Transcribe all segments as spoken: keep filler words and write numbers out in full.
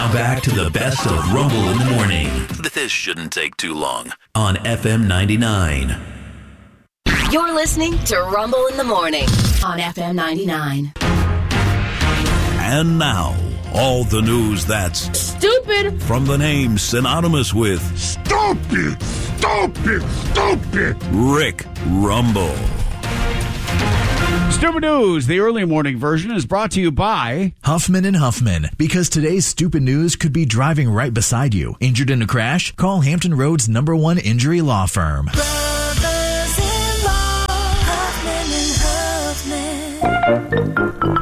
Back to the best of Rumble in the Morning. This shouldn't take too long. On F M ninety-nine. You're listening to Rumble in the Morning on F M ninety-nine. And now, all the news that's stupid from the name synonymous with stupid, stupid, stupid. Rick Rumble. Stupid News, the early morning version, is brought to you by Huffman and Huffman. Because today's stupid news could be driving right beside you. Injured in a crash? Call Hampton Roads number one injury law firm. Brothers in law, Huffman and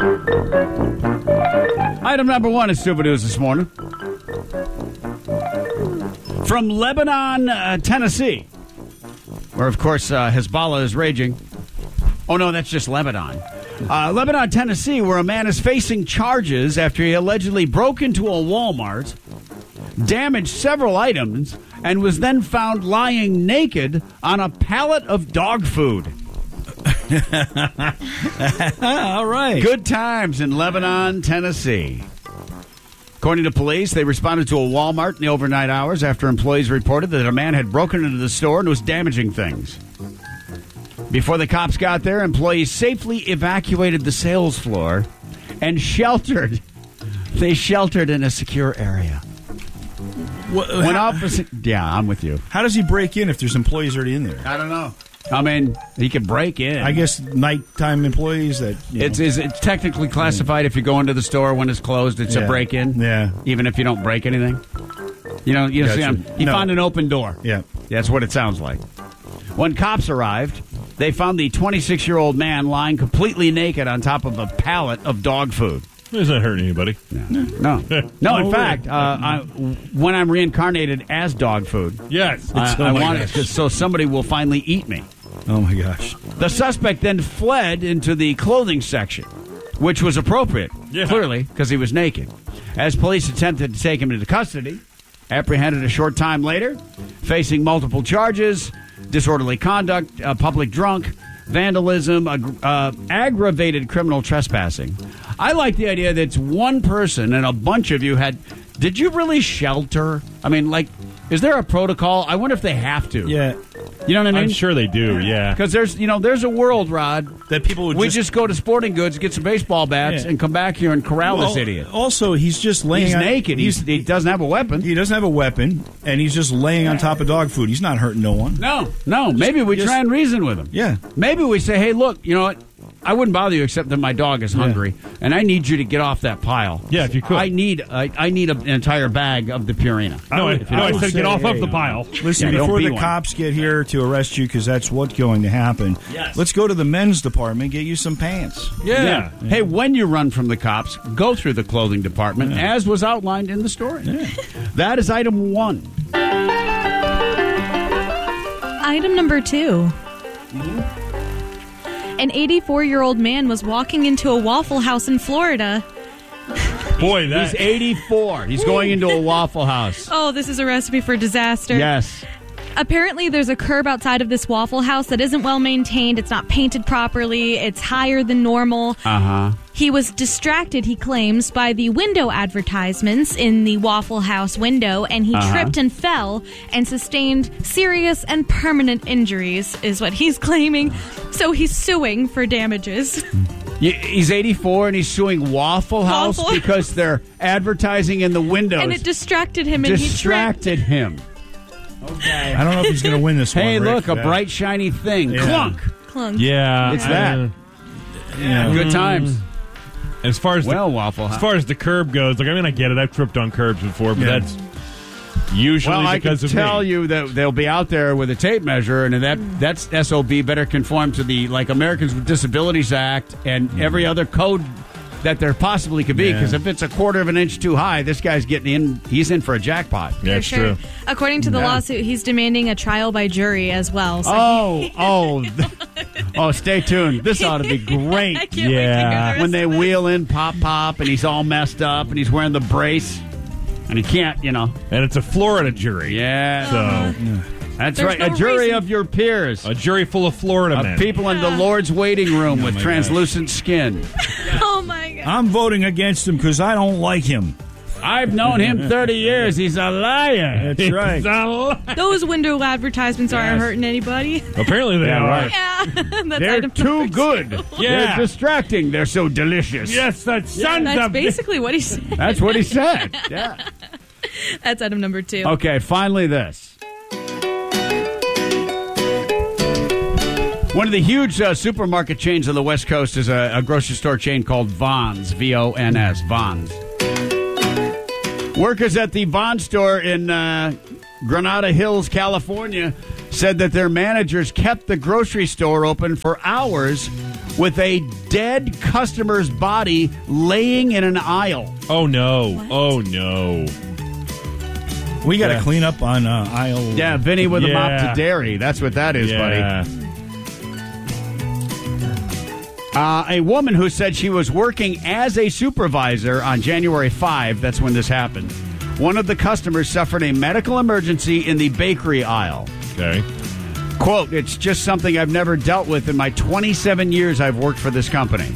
Huffman. Item number one is Stupid News this morning. From Lebanon, uh, Tennessee, where, of course, uh, Hezbollah is raging. Oh, no, that's just Lebanon. Uh, Lebanon, Tennessee, where a man is facing charges after he allegedly broke into a Walmart, damaged several items, and was then found lying naked on a pallet of dog food. All right. Good times in Lebanon, Tennessee. According to police, they responded to a Walmart in the overnight hours after employees reported that a man had broken into the store and was damaging things. Before the cops got there, employees safely evacuated the sales floor and sheltered. They sheltered in a secure area. What, when how, officer, yeah, I'm with you. How does he break in if there's employees already in there? I don't know. I mean, he could break in. I guess nighttime employees that you it's, know. it's it's technically classified if you go into the store when it's closed. It's yeah. a break-in. Yeah. Even if you don't break anything. You know, you Gotcha. see, him. He No. found an open door. Yeah. That's what it sounds like. When cops arrived, they found the twenty-six-year-old man lying completely naked on top of a pallet of dog food. Does that hurt anybody? No. No. No, in fact, uh, I, when I'm reincarnated as dog food, Yes. I, Oh I my want gosh. it so somebody will finally eat me. Oh, my gosh. The suspect then fled into the clothing section, which was appropriate, Yeah. clearly, because he was naked. As police attempted to take him into custody, apprehended a short time later, facing multiple charges, disorderly conduct, uh, public drunk, vandalism, ag- uh, aggravated criminal trespassing. I like the idea that it's one person and a bunch of you had... Did you really shelter? I mean, like, is there a protocol? I wonder if they have to. Yeah. You know what I mean? I'm sure they do, yeah. Because there's, you know, there's a world, Rod, That people would we just... just go to sporting goods, get some baseball bats, Yeah. and come back here and corral Well, this idiot. Also, he's just laying He's on... naked. He's, he doesn't have a weapon. He doesn't have a weapon, and he's just laying on top of dog food. He's not hurting no one. No, no. Maybe we just- try and reason with him. Yeah. Maybe we say, hey, look, you know what? I wouldn't bother you except that my dog is hungry, and I need you to get off that pile. Yeah, if you could. I need I, I need a, an entire bag of the Purina. No, I, would- no, I I would said say, get off hey, of the pile. Listen, Yeah, don't before be the one. cops get here to arrest you, because that's what's going to happen, Yes. let's go to the men's department, get you some pants. Yeah. Hey, when you run from the cops, go through the clothing department, as was outlined in the story. That is item one. Item number two. An eighty-four-year-old man was walking into a Waffle House in Florida. Boy, that... He's eighty-four. He's going into a Waffle House. Oh, this is a recipe for disaster. Yes. Apparently, there's a curb outside of this Waffle House that isn't well maintained. It's not painted properly. It's higher than normal. Uh-huh. He was distracted, he claims, by the window advertisements in the Waffle House window, and he Uh-huh. tripped and fell and sustained serious and permanent injuries, is what he's claiming. So he's suing for damages. Y- He's eighty-four and he's suing Waffle House Waffle- because they're advertising in the windows. And it distracted him, and distracted him. Okay. I don't know if he's going to win this one. Hey, Rick. look, a Yeah. bright, shiny thing. Yeah. Clunk. he clung. Yeah. It's I- that. Yeah. Good times. As far as Well, the, Waffle as House. far as the curb goes, like I mean, I get it. I've tripped on curbs before, but Yeah. that's usually Well, I can because of tell me. you that they'll be out there with a tape measure, and that that's S O B better conform to the like Americans with Disabilities Act and every other code that there possibly could be. Yeah. Because if it's a quarter of an inch too high, this guy's getting in. He's in for a jackpot. Yeah, For it's sure. true. According to the Yeah. lawsuit, he's demanding a trial by jury as well. So Oh, oh, oh! Stay tuned. This ought to be great. I can't wait to hear the Yeah. rest When they of it. wheel in Pop Pop and he's all messed up and he's wearing the brace and he can't, you know. And it's a Florida jury. Yeah. So That's There's right. no a jury reason- of your peers. a jury full of Florida Of men. people in the Lord's waiting room with my translucent skin. Oh my god. I'm voting against him because I don't like him. I've known him thirty years. He's a liar. That's right. Those window advertisements aren't hurting anybody. Apparently they Yeah, are. right. Yeah, that's They're item too number good. two. Yeah. They're distracting. They're so delicious. Yes, that sons That's of basically what he said. That's what he said. Yeah. That's item number two. Okay, finally this. One of the huge uh, supermarket chains on the West Coast is a, a grocery store chain called Vons, V O N S, Vons. Workers at the Vons store in uh, Granada Hills, California, said that their managers kept the grocery store open for hours with a dead customer's body laying in an aisle. Oh, no. Oh, no. We got to Yeah. clean up on uh, aisle. Yeah, Vinny with a mop Yeah. to dairy. That's what that is, buddy. Yeah. Uh, a woman who said she was working as a supervisor on January fifth, that's when this happened, one of the customers suffered a medical emergency in the bakery aisle. Okay. Quote, it's just something I've never dealt with in my twenty-seven years I've worked for this company.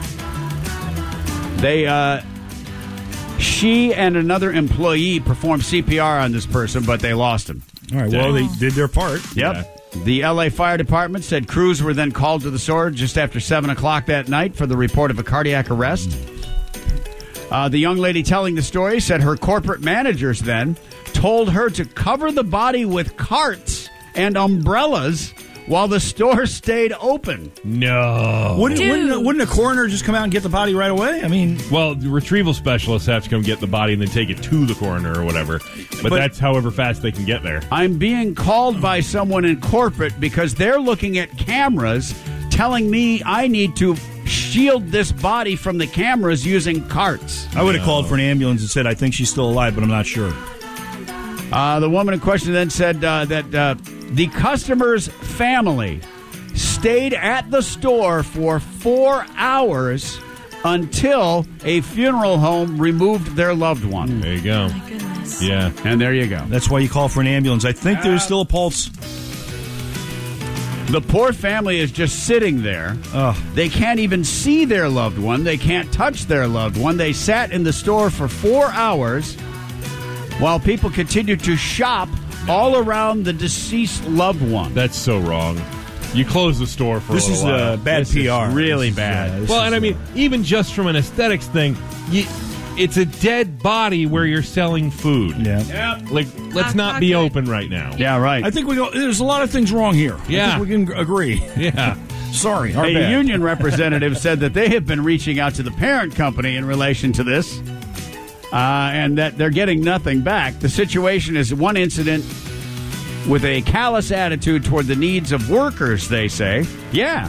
They, uh, she and another employee performed C P R on this person, but they lost him. All right, well, they did their part. Yep. Yeah. The L A Fire Department said crews were then called to the store just after seven o'clock that night for the report of a cardiac arrest. Uh, the young lady telling the story said her corporate managers then told her to cover the body with carts and umbrellas while the store stayed open. No. Wouldn't, Dude. wouldn't, wouldn't a coroner just come out and get the body right away? I mean, Well, the retrieval specialists have to come get the body and then take it to the coroner or whatever. But, But- that's however fast they can get there. I'm being called by someone in corporate because they're looking at cameras telling me I need to shield this body from the cameras using carts. I would have called for an ambulance and said, I think she's still alive, but I'm not sure. Uh, the woman in question then said uh, that uh, the customer's family stayed at the store for four hours until a funeral home removed their loved one. There you go. My goodness. Yeah. And there you go. That's why you call for an ambulance. I think there's still a pulse. The poor family is just sitting there. Ugh. They can't even see their loved one. They can't touch their loved one. They sat in the store for four hours while people continued to shop all around the deceased loved one. That's so wrong. You close the store for This a is little uh, while. bad This P R. is really This is, bad. uh, this Well, is, and I uh, mean, even just from an aesthetics thing, you, it's a dead body where you're selling food. Yeah. Like, let's not be open right now. Yeah, right. I think we go, there's a lot of things wrong here. Yeah. I think we can agree. Yeah. Sorry. Our A bad. union representative said that they have been reaching out to the parent company in relation to this, uh, and that they're getting nothing back. The situation is one incident with a callous attitude toward the needs of workers, they say. Yeah.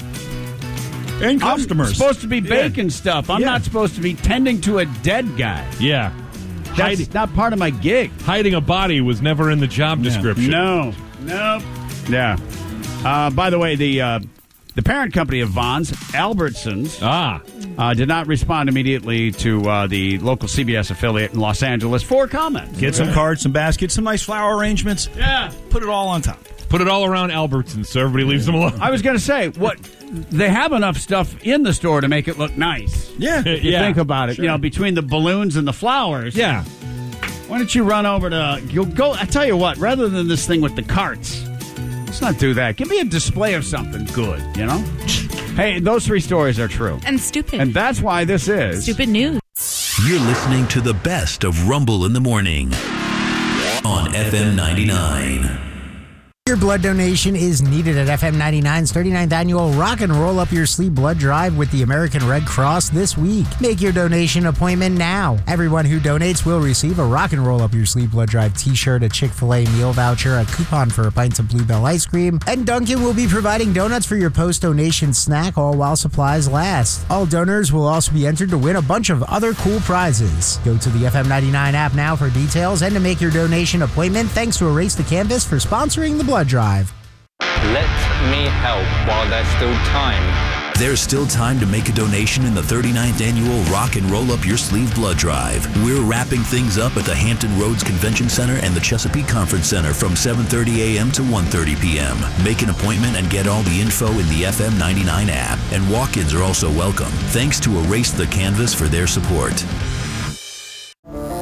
And customers. I'm supposed to be Yeah. baking stuff. I'm Yeah. not supposed to be tending to a dead guy. Yeah. That's Hiding, not part of my gig. hiding a body was never in the job description. No. Nope. Yeah. Uh, by the way, the uh, the parent company of Vons, Albertsons, Ah. uh, did not respond immediately to uh, the local C B S affiliate in Los Angeles for comment. Get some cards, some baskets, some nice flower arrangements. Yeah. Put it all on top. Put it all around Albertsons so everybody leaves them alone. I was going to say, what they have enough stuff in the store to make it look nice. Yeah. If you Yeah. think about it, Sure. you know, between the balloons and the flowers. Yeah. Why don't you run over to you'll go? I tell you what, rather than this thing with the carts, let's not do that. Give me a display of something good. You know. Hey, those three stories are true, And stupid. and that's why this is stupid news. You're listening to the best of Rumble in the Morning on F M ninety-nine. Your blood donation is needed at F M ninety-nine's thirty-ninth annual Rock and Roll Up Your Sleeve blood drive with the American Red Cross this week. Make your donation appointment now. Everyone who donates will receive a Rock and Roll Up Your Sleeve blood drive t-shirt, a Chick-fil-A meal voucher, a coupon for a pint of Bluebell ice cream, and Dunkin' will be providing donuts for your post-donation snack, all while supplies last. All donors will also be entered to win a bunch of other cool prizes. Go to the F M ninety-nine app now for details and to make your donation appointment. Thanks to Erase the Canvas for sponsoring the blood drive. Let me help while there's still time. There's still time to make a donation in the thirty-ninth annual Rock and Roll Up Your Sleeve blood drive. We're wrapping things up at the Hampton Roads Convention Center and the Chesapeake Conference Center from seven thirty a.m. to one thirty p.m. Make an appointment and get all the info in the F M ninety-nine app. And walk-ins are also welcome. Thanks to Erase the Canvas for their support.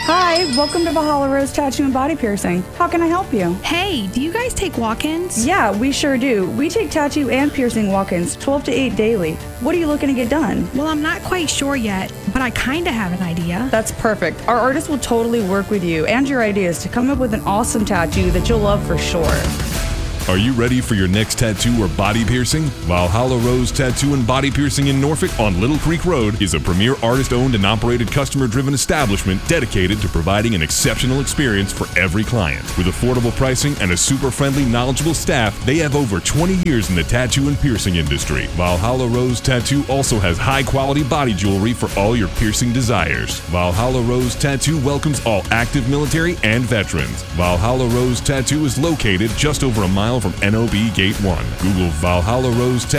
Hi, welcome to Valhalla Rose Tattoo and Body Piercing. How can I help you? Hey, do you guys take walk-ins? Yeah, we sure do. We take tattoo and piercing walk-ins, twelve to eight daily. What are you looking to get done? Well, I'm not quite sure yet, but I kind of have an idea. That's perfect. Our artist will totally work with you and your ideas to come up with an awesome tattoo that you'll love for sure. Are you ready for your next tattoo or body piercing? Valhalla Rose Tattoo and Body Piercing in Norfolk on Little Creek Road is a premier artist-owned and operated customer-driven establishment dedicated to providing an exceptional experience for every client. With affordable pricing and a super-friendly, knowledgeable staff, they have over twenty years in the tattoo and piercing industry. Valhalla Rose Tattoo also has high-quality body jewelry for all your piercing desires. Valhalla Rose Tattoo welcomes all active military and veterans. Valhalla Rose Tattoo is located just over a mile from N O B Gate one. Google Valhalla Rose Tattoo